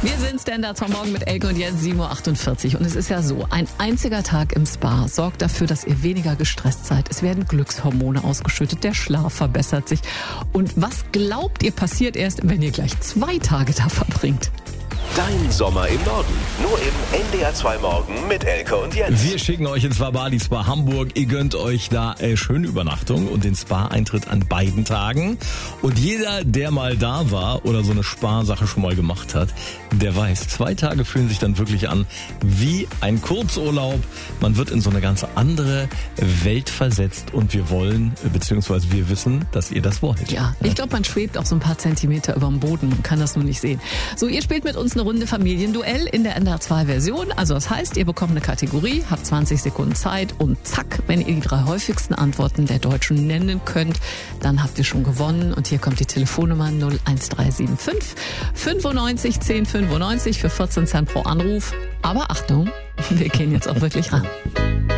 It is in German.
Wir sind Standards von morgen mit Elke und Jens, 7.48 Uhr. Und es ist ja so, ein einziger Tag im Spa sorgt dafür, dass ihr weniger gestresst seid. Es werden Glückshormone ausgeschüttet, der Schlaf verbessert sich. Und was glaubt ihr passiert erst, wenn ihr gleich 2 Tage da verbringt? Dein Sommer im Norden. Nur im NDR 2 Morgen mit Elke und Jens. Wir schicken euch ins Bali Spa Hamburg. Ihr gönnt euch da schöne Übernachtung und den Spa-Eintritt an beiden Tagen. Und jeder, der mal da war oder so eine Spa-Sache schon mal gemacht hat, der weiß, 2 Tage fühlen sich dann wirklich an wie ein Kurzurlaub. Man wird in so eine ganz andere Welt versetzt und wir wollen, beziehungsweise wir wissen, dass ihr das wollt. Ja, ich glaube, man schwebt auch so ein paar Zentimeter über dem Boden. Man kann das nur nicht sehen. So, ihr spielt mit uns eine Runde Familienduell in der NDR 2 Version. Also das heißt, ihr bekommt eine Kategorie, habt 20 Sekunden Zeit und zack, wenn ihr die 3 häufigsten Antworten der Deutschen nennen könnt, dann habt ihr schon gewonnen. Und hier kommt die Telefonnummer 01375 95 10 95 für 14 Cent pro Anruf. Aber Achtung, wir gehen jetzt auch wirklich ran.